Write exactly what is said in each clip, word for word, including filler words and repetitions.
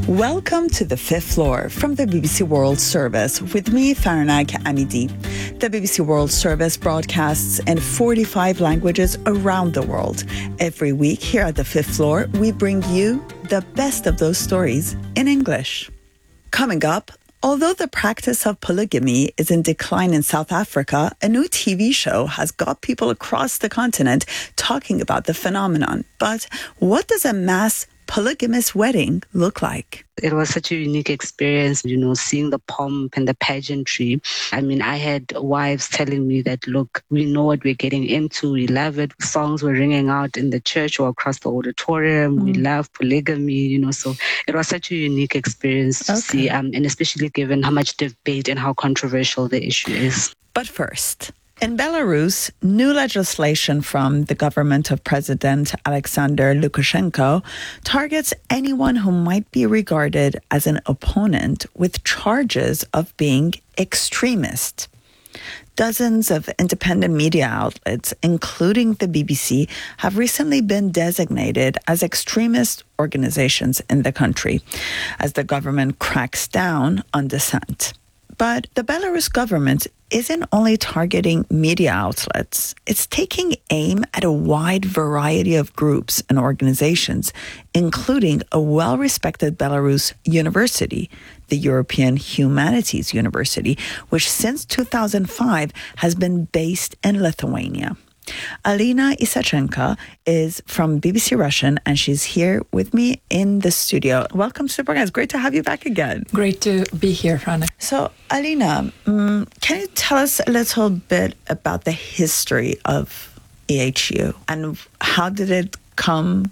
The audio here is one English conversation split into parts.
Welcome to The Fifth Floor from the B B C World Service with me, Faranag Amidi. The B B C World Service broadcasts in forty-five languages around the world. Every week here at The Fifth Floor, we bring you the best of those stories in English. Coming up, although the practice of polygamy is in decline in South Africa, a new T V show has got people across the continent talking about the phenomenon. But what does a mass polygamous wedding look like? It was such a unique experience, you know, seeing the pomp and the pageantry. I mean, I had wives telling me that, look, we know what we're getting into. We love it. Songs were ringing out in the church or across the auditorium. Mm. We love polygamy, you know, so it was such a unique experience to okay. see, um, and especially given how much debate and how controversial the issue is. But first, in Belarus, new legislation from the government of President Alexander Lukashenko targets anyone who might be regarded as an opponent with charges of being extremist. Dozens of independent media outlets, including the B B C, have recently been designated as extremist organizations in the country as the government cracks down on dissent. But the Belarus government isn't only targeting media outlets. It's taking aim at a wide variety of groups and organizations, including a well-respected Belarus university, the European Humanities University, which since two thousand five has been based in Lithuania. Alina Isachenko is from B B C Russian, and she's here with me in the studio. Welcome to the program. It's great to have you back again. Great to be here, Rana. So, Alina, um, can you tell us a little bit about the history of E H U and how did it come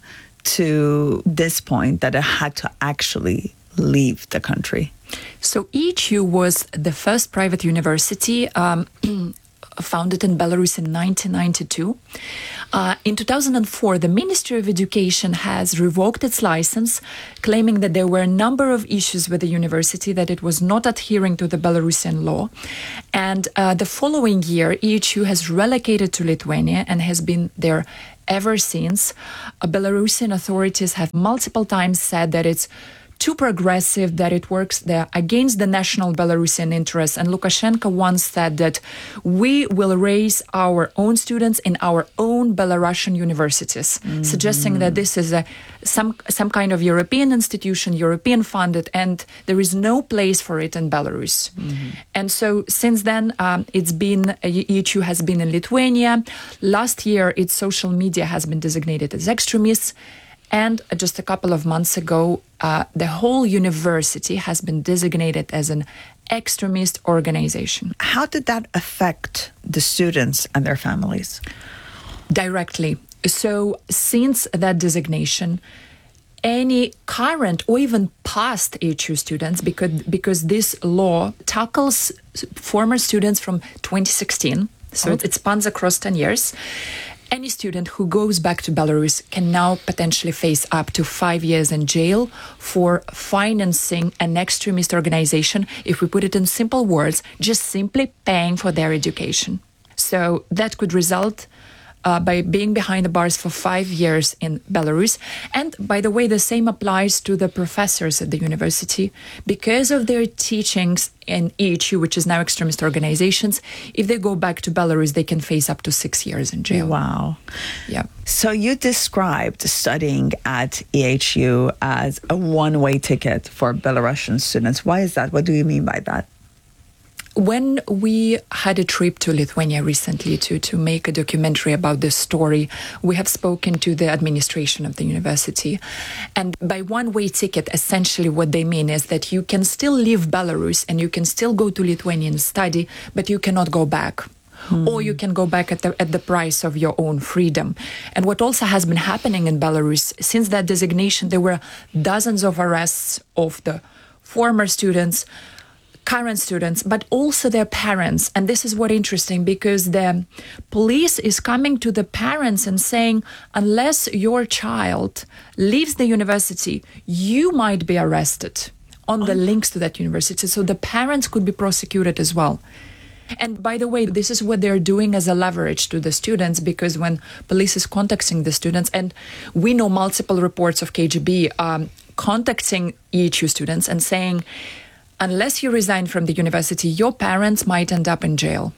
to this point that it had to actually leave the country? So, E H U was the first private university um, founded in Belarus in nineteen ninety-two. Uh, in two thousand four, the Ministry of Education has revoked its license, claiming that there were a number of issues with the university, that it was not adhering to the Belarusian law. And uh, the following year, E H U has relocated to Lithuania and has been there ever since. Uh, Belarusian authorities have multiple times said that it's too progressive, that it works there against the national Belarusian interests. And Lukashenko once said that we will raise our own students in our own Belarusian universities, mm-hmm. suggesting that this is a some some kind of European institution, European funded, and there is no place for it in Belarus. Mm-hmm. And so since then, um, it's been, E H U has been in Lithuania. Last year, its social media has been designated as extremists. And just a couple of months ago, uh, the whole university has been designated as an extremist organization. How did that affect the students and their families? Directly. So since that designation, any current or even past E H U students, because, because this law tackles former students from twenty sixteen, so okay. it, it spans across ten years, any student who goes back to Belarus can now potentially face up to five years in jail for financing an extremist organization, if we put it in simple words, just simply paying for their education. So that could result uh, by being behind the bars for five years in Belarus. And by the way, the same applies to the professors at the university. Because of their teachings in E H U, which is now extremist organizations, if they go back to Belarus, they can face up to six years in jail. Wow. Yeah. So you described studying at E H U as a one-way ticket for Belarusian students. Why is that? What do you mean by that? When we had a trip to Lithuania recently to, to make a documentary about this story, we have spoken to the administration of the university. And by one-way ticket, essentially what they mean is that you can still leave Belarus and you can still go to Lithuania and study, but you cannot go back. Hmm. Or you can go back at the, at the price of your own freedom. And what also has been happening in Belarus, since that designation, there were dozens of arrests of the former students, current students, but also their parents. And this is what interesting, because the police is coming to the parents and saying, unless your child leaves the university, you might be arrested on the links to that university. So the parents could be prosecuted as well. And by the way, this is what they're doing as a leverage to the students, because when police is contacting the students, and we know multiple reports of K G B um, contacting E H U students and saying, unless you resign from the university, your parents might end up in jail.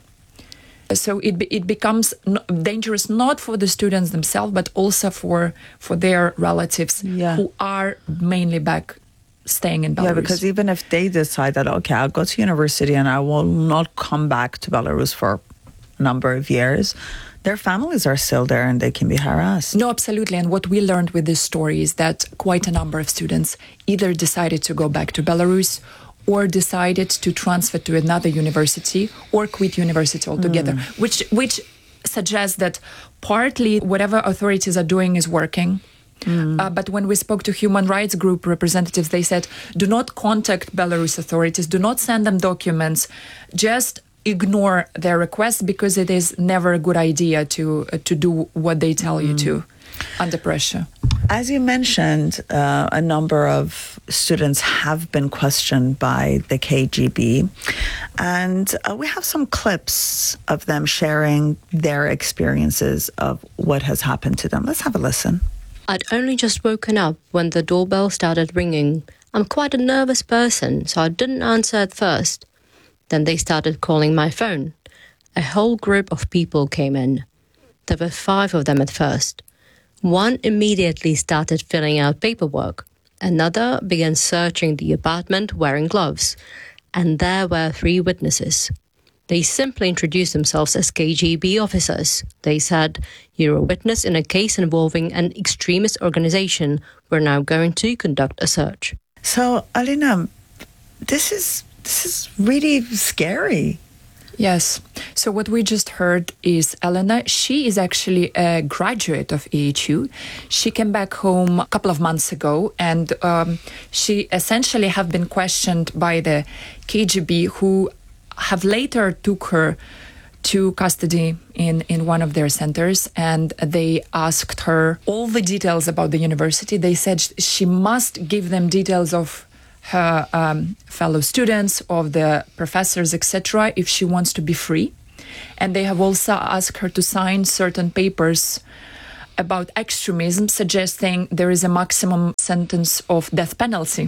So it it becomes dangerous not for the students themselves, but also for for their relatives yeah. who are mainly back staying in Belarus. Yeah, because even if they decide that, okay, I'll go to university and I will not come back to Belarus for a number of years, their families are still there and they can be harassed. No, absolutely. And what we learned with this story is that quite a number of students either decided to go back to Belarus or decided to transfer to another university or quit university altogether, mm. which which suggests that partly whatever authorities are doing is working. Mm. Uh, but when we spoke to human rights group representatives, they said, do not contact Belarus authorities, do not send them documents, just ignore their requests, because it is never a good idea to uh, to do what they tell mm. you to under pressure. As you mentioned, uh, a number of students have been questioned by the K G B, and uh, we have some clips of them sharing their experiences of what has happened to them. Let's have a listen. I'd only just woken up when the doorbell started ringing. I'm quite a nervous person, so I didn't answer at first. Then they started calling my phone. A whole group of people came in. There were five of them at first. One immediately started filling out paperwork. Another began searching the apartment wearing gloves. And there were three witnesses. They simply introduced themselves as K G B officers. They said, "You're a witness in a case involving an extremist organization. We're now going to conduct a search." So, Alina, this is this is really scary. Yes. So what we just heard is Elena. She is actually a graduate of E H U. She came back home a couple of months ago, and um, she essentially have been questioned by the K G B, who have later took her to custody in, in one of their centers, and they asked her all the details about the university. They said she must give them details of her um, fellow students, of the professors, et cetera, if she wants to be free. And they have also asked her to sign certain papers about extremism, suggesting there is a maximum sentence of death penalty.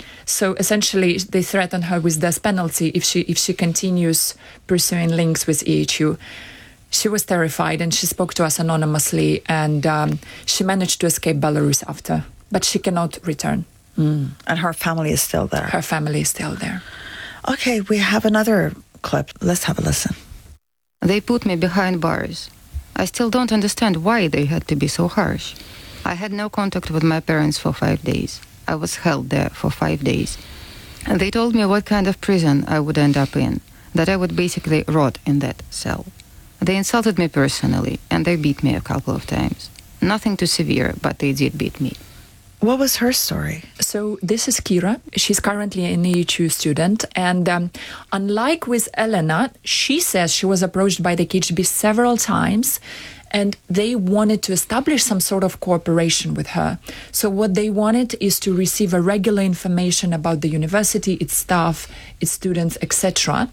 So essentially, they threaten her with death penalty if she if she continues pursuing links with E H U. She was terrified, and she spoke to us anonymously, and um, she managed to escape Belarus after, but she cannot return. Mm. And her family is still there. Her family is still there. Okay, we have another clip. Let's have a listen. They put me behind bars. I still don't understand why they had to be so harsh. I had no contact with my parents for five days. I was held there for five days. And they told me what kind of prison I would end up in, that I would basically rot in that cell. They insulted me personally, and they beat me a couple of times. Nothing too severe, but they did beat me. What was her story? So this is Kira. She's currently an E H U student. And um, unlike with Elena, she says she was approached by the K G B several times, and they wanted to establish some sort of cooperation with her. So what they wanted is to receive a regular information about the university, its staff, its students, et cetera.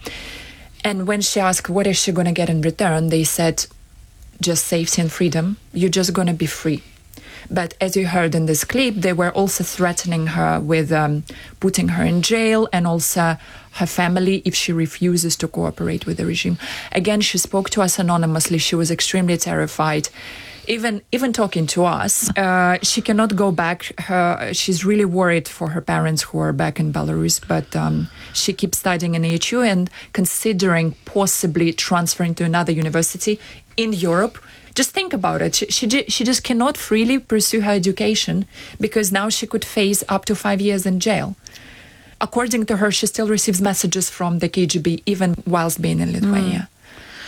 And when she asked what is she going to get in return, they said, just safety and freedom. You're just going to be free. But as you heard in this clip, they were also threatening her with um, putting her in jail, and also her family if she refuses to cooperate with the regime. Again, she spoke to us anonymously. She was extremely terrified. Even even talking to us, uh, she cannot go back. Her, she's really worried for her parents who are back in Belarus, but um, she keeps studying in E H U and considering possibly transferring to another university in Europe. Just think about it. She, she she just cannot freely pursue her education because now she could face up to five years in jail. According to her, she still receives messages from the K G B even whilst being in Lithuania. Mm.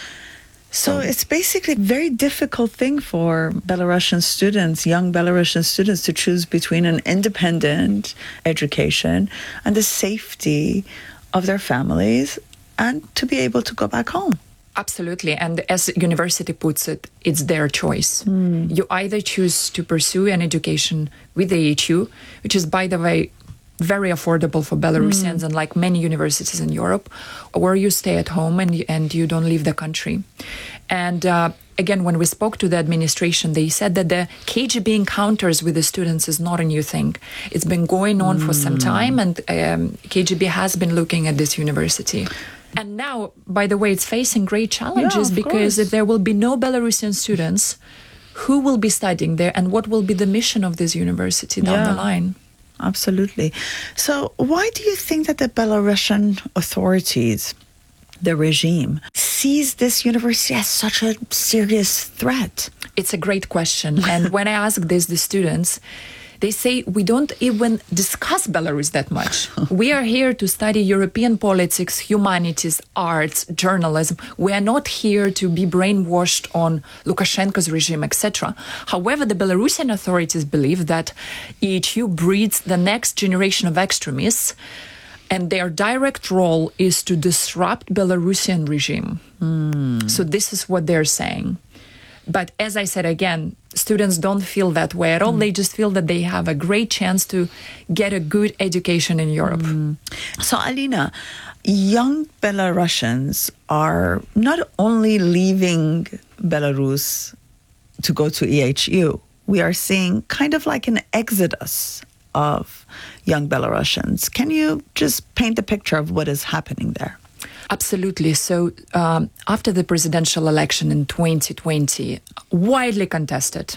So it's basically a very difficult thing for Belarusian students, young Belarusian students, to choose between an independent education and the safety of their families and to be able to go back home. Absolutely. And as university puts it, it's their choice. Mm. You either choose to pursue an education with the E H U, which is, by the way, very affordable for Belarusians, mm. unlike many universities in Europe, where you stay at home and, and you don't leave the country. And uh, again, when we spoke to the administration, they said that the K G B encounters with the students is not a new thing. It's been going on mm. for some time, and um, K G B has been looking at this university. And now, by the way, it's facing great challenges, yeah, because course. if there will be no Belarusian students, who will be studying there, and what will be the mission of this university down yeah. the line? Absolutely. So why do you think that the Belarusian authorities, the regime, sees this university as such a serious threat? It's a great question. And when I ask this to students, they say we don't even discuss Belarus that much. We are here to study European politics, humanities, arts, journalism. We are not here to be brainwashed on Lukashenko's regime, et cetera. However, the Belarusian authorities believe that E H U breeds the next generation of extremists, and their direct role is to disrupt Belarusian regime. Mm. So this is what they're saying. But as I said again, students don't feel that way at all. Mm. They just feel that they have a great chance to get a good education in Europe. Mm. So, Alina, young Belarusians are not only leaving Belarus to go to E H U. We are seeing kind of like an exodus of young Belarusians. Can you just paint a picture of what is happening there? Absolutely. So um, after the presidential election in twenty twenty, widely contested,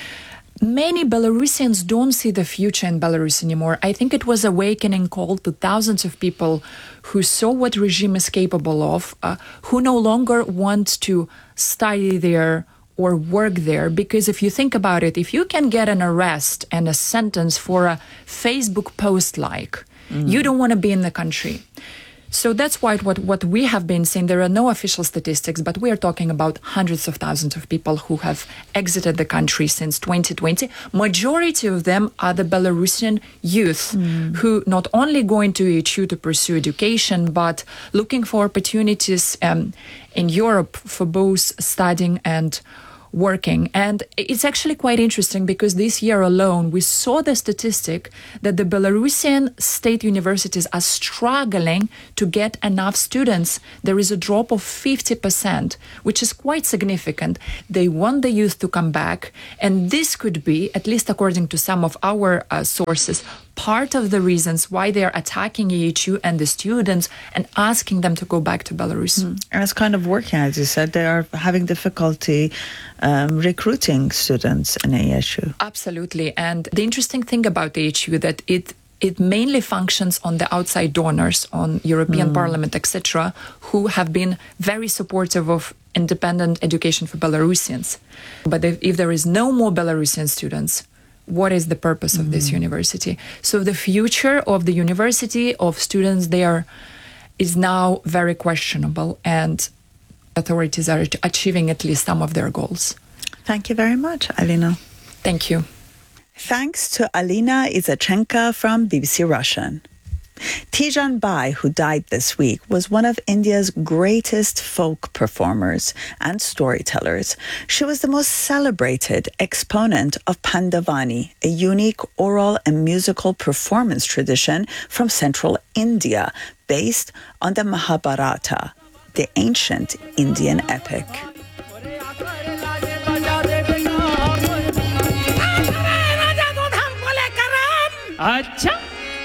many Belarusians don't see the future in Belarus anymore. I think it was an awakening call to thousands of people who saw what regime is capable of, uh, who no longer want to study there or work there. Because if you think about it, if you can get an arrest and a sentence for a Facebook post like, mm. you don't want to be in the country. So that's why what, what we have been seeing, there are no official statistics, but we are talking about hundreds of thousands of people who have exited the country since twenty twenty. Majority of them are the Belarusian youth mm. who not only going to E H U to pursue education, but looking for opportunities um, in Europe for both studying and working. And it's actually quite interesting because this year alone, we saw the statistic that the Belarusian state universities are struggling to get enough students. There is a drop of fifty percent, which is quite significant. They want the youth to come back. And this could be, at least according to some of our uh, sources, part of the reasons why they are attacking E H U and the students and asking them to go back to Belarus. Mm. And it's kind of working, as you said. They are having difficulty um, recruiting students in E H U. Absolutely. And the interesting thing about E H U that it it mainly functions on the outside donors, on European mm. Parliament, et cetera, who have been very supportive of independent education for Belarusians. But if, if there is no more Belarusian students, what is the purpose of mm. this university? So the future of the university, of students there, is now very questionable, and authorities are achieving at least some of their goals. Thank you very much, Alina. Thank you. Thanks to Alina Izachenko from B B C Russian. Tijan Bai, who died this week, was one of India's greatest folk performers and storytellers. She was the most celebrated exponent of Pandavani, a unique oral and musical performance tradition from central India, based on the Mahabharata, the ancient Indian epic. Achha?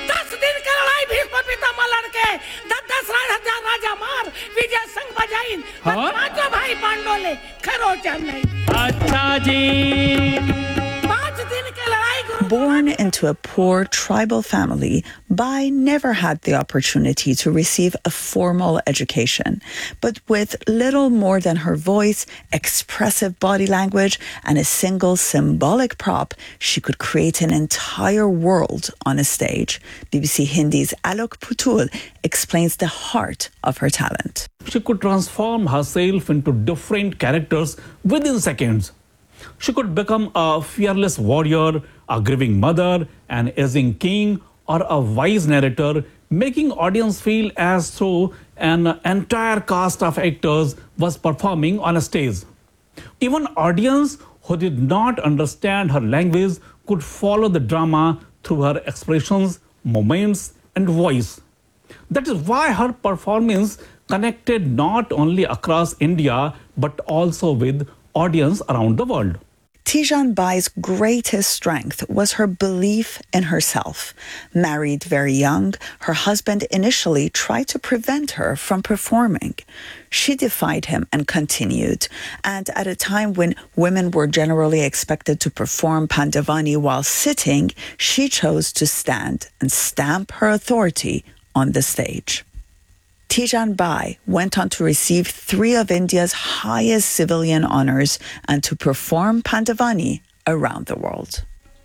Born into a poor tribal family, Bai never had the opportunity to receive a formal education. But with little more than her voice, expressive body language, and a single symbolic prop, she could create an entire world on a stage. B B C Hindi's Alok Putul explains the heart of her talent. She could transform herself into different characters within seconds. She could become a fearless warrior, a grieving mother, an aging king, or a wise narrator, making audience feel as though an entire cast of actors was performing on a stage. Even audience who did not understand her language could follow the drama through her expressions, moments, and voice. That is why her performance connected not only across India but also with audience around the world. Tijan Bai's greatest strength was her belief in herself. Married very young, her husband initially tried to prevent her from performing. She defied him and continued. And at a time when women were generally expected to perform Pandavani while sitting, she chose to stand and stamp her authority on the stage. Tijan Bai went on to receive three of India's highest civilian honors and to perform Pandavani around the world.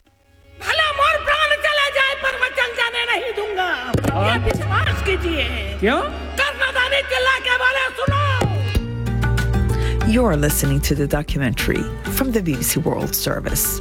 You're listening to the documentary from the B B C World Service.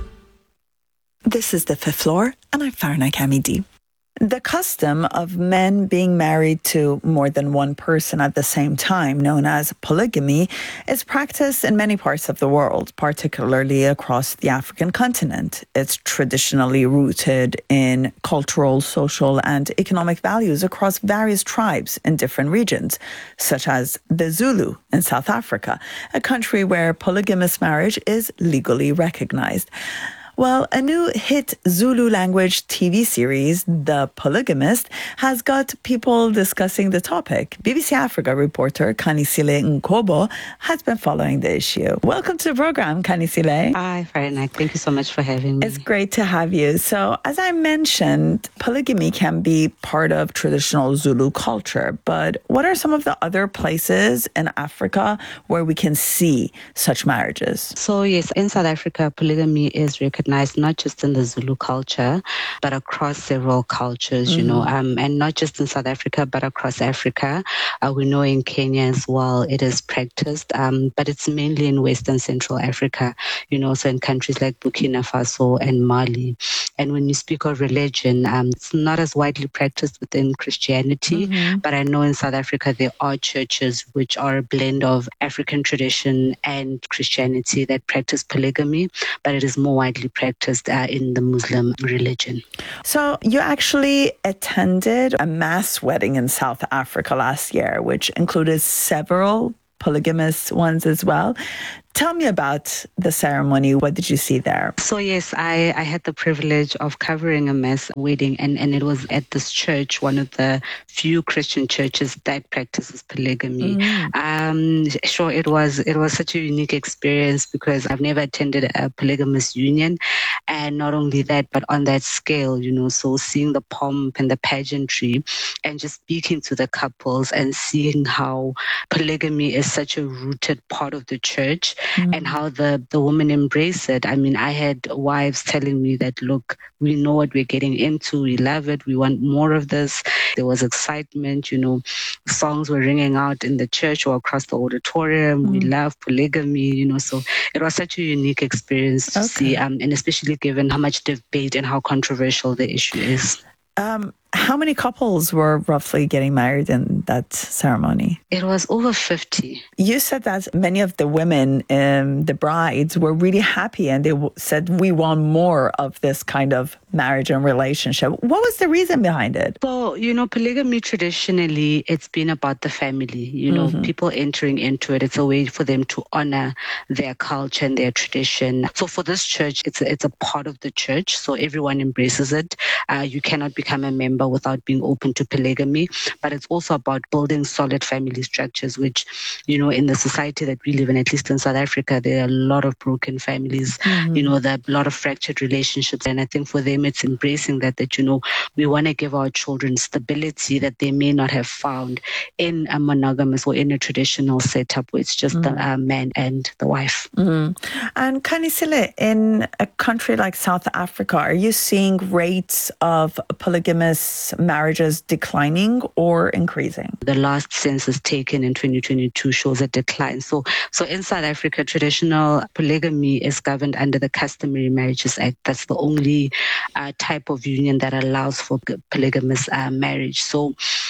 This is The Fifth Floor, and I'm Farna Kamidi. The custom of men being married to more than one person at the same time, known as polygamy, is practiced in many parts of the world, particularly across the African continent. It's traditionally rooted in cultural, social, and economic values across various tribes in different regions, such as the Zulu in South Africa, a country where polygamous marriage is legally recognized. Well, a new hit Zulu language T V series, The Polygamist, has got people discussing the topic. B B C Africa reporter Kanisile Nkobo has been following the issue. Welcome to the program, Kanisile. Hi, Farina. Thank you so much for having me. It's great to have you. So, as I mentioned, polygamy can be part of traditional Zulu culture, but what are some of the other places in Africa where we can see such marriages? So, yes, in South Africa, polygamy is recognized not just in the Zulu culture, but across several cultures, mm-hmm. you know, um, and not just in South Africa, but across Africa. Uh, we know in Kenya as well it is practiced, um, but it's mainly in Western Central Africa, you know, so in countries like Burkina Faso and Mali. And when you speak of religion, um, it's not as widely practiced within Christianity, mm-hmm. but I know in South Africa there are churches which are a blend of African tradition and Christianity that practice polygamy, but it is more widely practiced uh, in the Muslim religion. So you actually attended a mass wedding in South Africa last year, which included several polygamous ones as well. Tell me about the ceremony. What did you see there? So yes, I, I had the privilege of covering a mass wedding, and, and it was at this church, one of the few Christian churches that practices polygamy. Mm. Um, sure, it was it was such a unique experience because I've never attended a polygamous union, and not only that, but on that scale, you know, so seeing the pomp and the pageantry, and just speaking to the couples and seeing how polygamy is such a rooted part of the church. Mm. And how the, the women embrace it. I mean, I had wives telling me that, look, we know what we're getting into. We love it. We want more of this. There was excitement, you know, songs were ringing out in the church or across the auditorium. Mm. We love polygamy, you know, so it was such a unique experience to okay. see, um, and especially given how much debate and how controversial the issue is. Um, how many couples were roughly getting married in that ceremony? It was over fifty. You said that many of the women, um, the brides, were really happy and they w- said, we want more of this kind of marriage and relationship. What was the reason behind it? So, you know, polygamy traditionally, it's been about the family, you know, mm-hmm. people entering into it. It's a way for them to honor their culture and their tradition. So for this church, it's a, it's a part of the church. So everyone embraces it. Uh, you cannot become a member without being open to polygamy, but it's also about building solid family structures, which, you know, in the society that we live in, at least in South Africa, there are a lot of broken families, mm-hmm. you know, there are a lot of fractured relationships. And I think for them, it's embracing that, that, you know, we want to give our children stability that they may not have found in a monogamous or in a traditional setup where it's just mm-hmm. the uh, man and the wife. Mm-hmm. And Kanisile, in a country like South Africa, are you seeing rates of polygamous marriages declining or increasing? The last census taken in twenty twenty-two shows a decline. So, so in South Africa, traditional polygamy is governed under the Customary Marriages Act. That's the only uh, type of union that allows for polygamous uh, marriage. So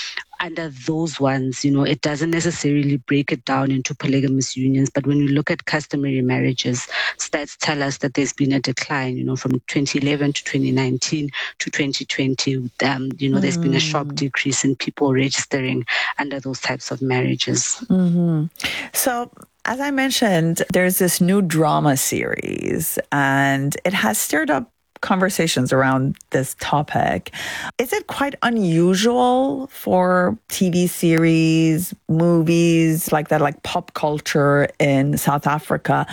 under those ones, you know, it doesn't necessarily break it down into polygamous unions. But when you look at customary marriages, stats tell us that there's been a decline, you know, from twenty eleven to twenty nineteen to twenty twenty. Um, you know, mm. there's been a sharp decrease in people registering under those types of marriages. Mm-hmm. So, as I mentioned, there's this new drama series, and it has stirred up conversations around this topic. Is it quite unusual for T V series, movies like that, like pop culture in South Africa,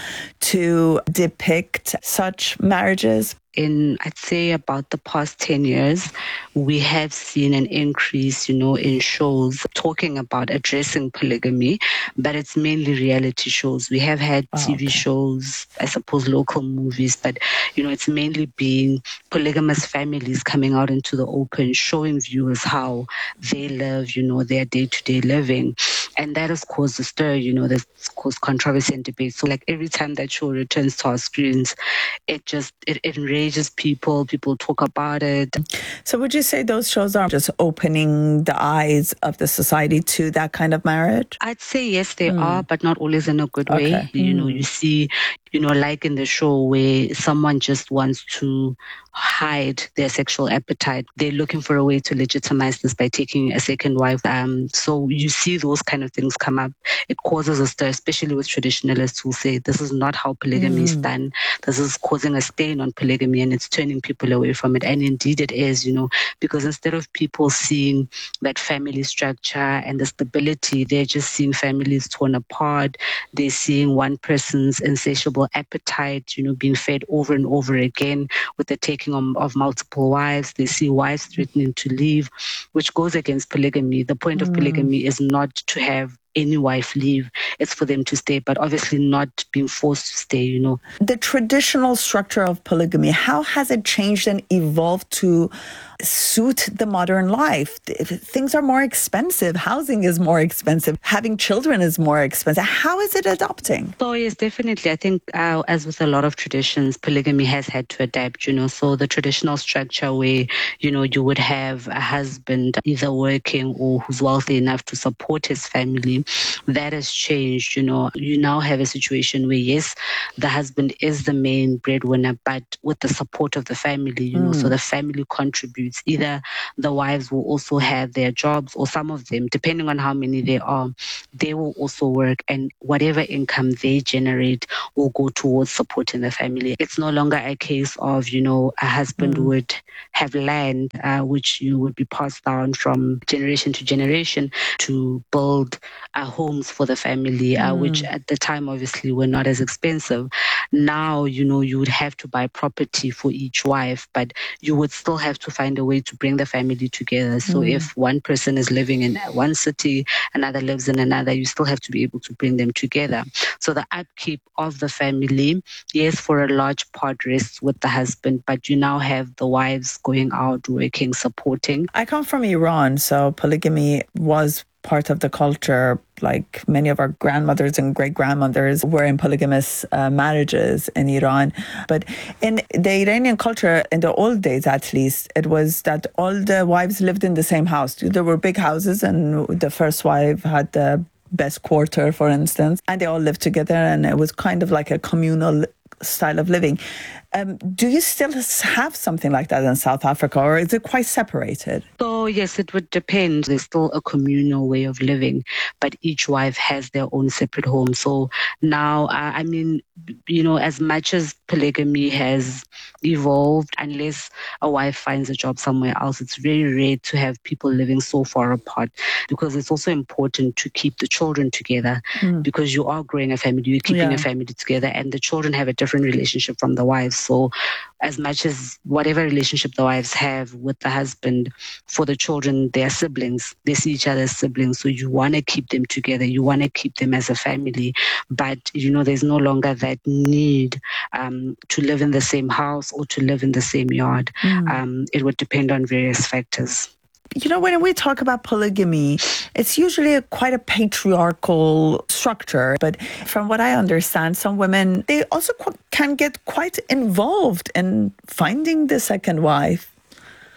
to depict such marriages? In, I'd say, about the past ten years, we have seen an increase, you know, in shows talking about addressing polygamy, but it's mainly reality shows. We have had oh, T V okay. shows, I suppose local movies, but, you know, it's mainly been polygamous families coming out into the open, showing viewers how they live, you know, their day-to-day living. And that has caused a stir, you know, that's caused controversy and debate. So, like, every time that show returns to our screens, it just, it, it enrages people. People talk about it. So would you say those shows are just opening the eyes of the society to that kind of marriage? I'd say yes, they mm. are, but not always in a good okay. way. You mm. know, you see, you know, like in the show where someone just wants to hide their sexual appetite. They're looking for a way to legitimize this by taking a second wife. Um, so you see those kind of things come up. It causes a stir, especially with traditionalists who say this is not how polygamy mm. is done. This is causing a stain on polygamy and it's turning people away from it. And indeed it is, you know, because instead of people seeing that family structure and the stability, they're just seeing families torn apart. They're seeing one person's insatiable appetite, you know, being fed over and over again with the taking of, of multiple wives. They see wives threatening to leave, which goes against polygamy. The point mm. of polygamy is not to have any wife leave. It's for them to stay, but obviously not being forced to stay, you know. The traditional structure of polygamy, how has it changed and evolved to suit the modern life? Things are more expensive. Housing is more expensive. Having children is more expensive. How is it adapting? Oh, yes, definitely. I think uh, as with a lot of traditions, polygamy has had to adapt, you know. So the traditional structure where, you know, you would have a husband either working or who's wealthy enough to support his family, that has changed, you know. You now have a situation where, yes, the husband is the main breadwinner, but with the support of the family, you mm. know, so the family contributes. Either the wives will also have their jobs, or some of them, depending on how many there are, they will also work, and whatever income they generate will go towards supporting the family. It's no longer a case of, you know, a husband mm. would have land, uh, which you would be passed down from generation to generation to build uh, homes for the family, uh, mm. which at the time obviously were not as expensive. Now, you know, you would have to buy property for each wife, but you would still have to find a way to bring the family together. So mm. if one person is living in one city, another lives in another, you still have to be able to bring them together. So the upkeep of the family, yes, for a large part rests with the husband, but you now have the wives going out, working, supporting. I come from Iran, so polygamy was part of the culture. Like many of our grandmothers and great-grandmothers were in polygamous uh, marriages in Iran. But in the Iranian culture, in the old days at least, it was that all the wives lived in the same house. There were big houses and the first wife had the best quarter, for instance, and they all lived together, and it was kind of like a communal style of living. Um, do you still have something like that in South Africa, or is it quite separated? So yes, it would depend. There's still a communal way of living, but each wife has their own separate home. So now, uh, I mean, you know, as much as polygamy has evolved, unless a wife finds a job somewhere else, it's very rare to have people living so far apart, because it's also important to keep the children together, mm. because you are growing a family, you're keeping yeah. a family together, and the children have a different relationship from the wives. So as much as whatever relationship the wives have with the husband, for the children, they're siblings. They see each other as siblings. So you want to keep them together. You want to keep them as a family. But, you know, there's no longer that need um, to live in the same house or to live in the same yard. Mm. Um, it would depend on various factors. You know, when we talk about polygamy, it's usually a, quite a patriarchal structure. But from what I understand, some women, they also qu- can get quite involved in finding the second wife.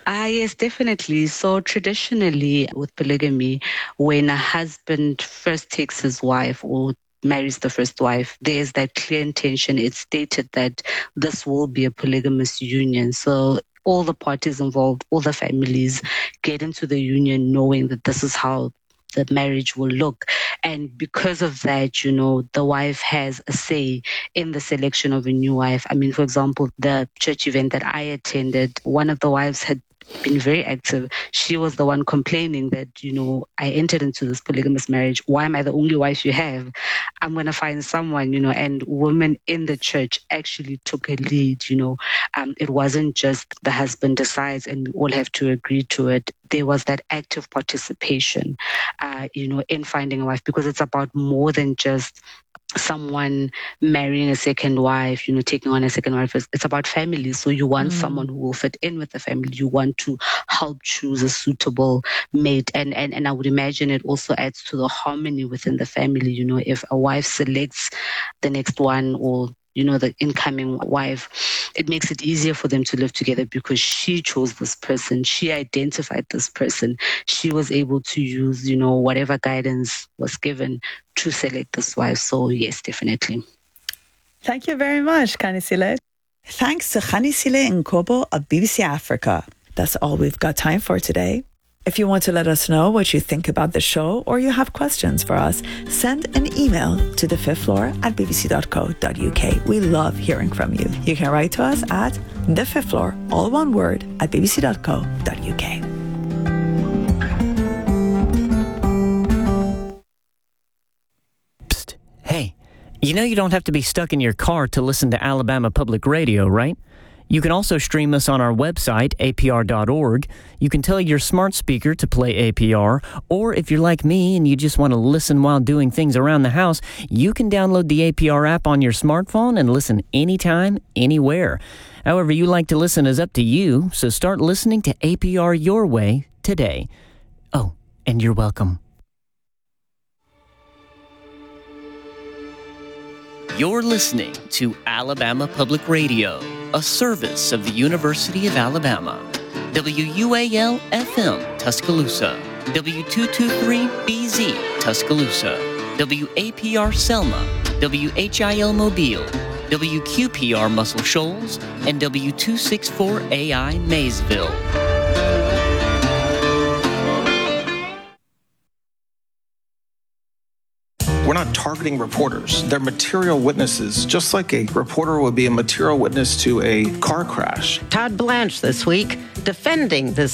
Ah, yes, definitely. So traditionally with polygamy, when a husband first takes his wife or marries the first wife, there's that clear intention. It's stated that this will be a polygamous union. So all the parties involved, all the families get into the union knowing that this is how the marriage will look. And because of that, you know, the wife has a say in the selection of a new wife. I mean, for example, the church event that I attended, one of the wives had been very active. She was the one complaining that, you know, I entered into this polygamous marriage. Why am I the only wife you have? I'm going to find someone, you know, and women in the church actually took a lead, you know. Um, it wasn't just the husband decides and we all have to agree to it. There was that active participation, uh, you know, in finding a wife, because it's about more than just someone marrying a second wife, you know, taking on a second wife. It's about family. So you want mm. someone who will fit in with the family. You want to help choose a suitable mate. And, and, and I would imagine it also adds to the harmony within the family. You know, if a wife selects the next one or, you know, the incoming wife, it makes it easier for them to live together because she chose this person. She identified this person. She was able to use, you know, whatever guidance was given to select this wife. So yes, definitely. Thank you very much, Khanisile. Thanks to Khanisile Nkobo of B B C Africa. That's all we've got time for today. If you want to let us know what you think about the show or you have questions for us, send an email to the fifth floor at b b c dot co dot u k. We love hearing from you. You can write to us at the fifth floor, all one word, at b b c dot co dot u k. Psst. Hey, you know you don't have to be stuck in your car to listen to Alabama Public Radio, right? You can also stream us on our website, a p r dot org. You can tell your smart speaker to play A P R, or if you're like me and you just want to listen while doing things around the house, you can download the A P R app on your smartphone and listen anytime, anywhere. However you like to listen is up to you, so start listening to A P R your way today. Oh, and you're welcome. You're listening to Alabama Public Radio, a service of the University of Alabama. W U A L F M, Tuscaloosa. W two twenty-three B Z, Tuscaloosa. W A P R Selma. W H I L Mobile. W Q P R Muscle Shoals. And W two sixty-four A I Maysville. We're not targeting reporters. They're material witnesses, just like a reporter would be a material witness to a car crash. Todd Blanche this week defending this